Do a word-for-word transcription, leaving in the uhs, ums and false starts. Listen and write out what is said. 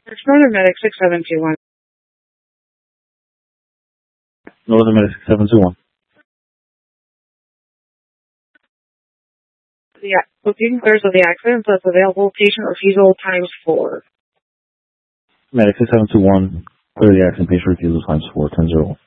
It's Northern Medic six seven two one. Northern Medic six seven two one. The booking clears of the accident plus available patient refusal times four. Medic six seven two one, clear the accident, patient refusal times four, ten zero.